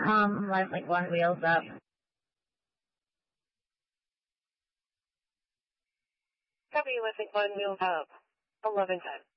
Like one wheels up. Copy, Leslie 1 wheels up. 1110.